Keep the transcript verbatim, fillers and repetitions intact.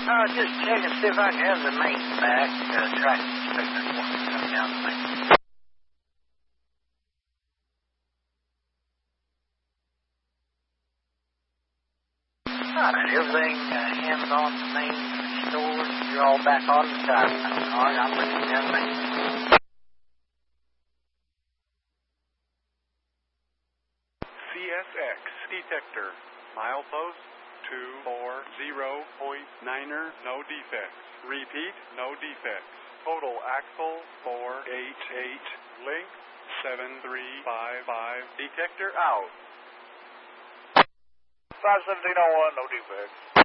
I'll just check and see if I can have the main back. Uh, track inspector wants to come down the main. All right, everything uh, hands on the main store. You're all back on the time. All right, I'm looking down the main. C S X detector. Milepost two four zero point niner, no defects. Repeat, no defects. Total axle four eight eight. Length seven three five five. Detector out. five seventeen oh one, no defects.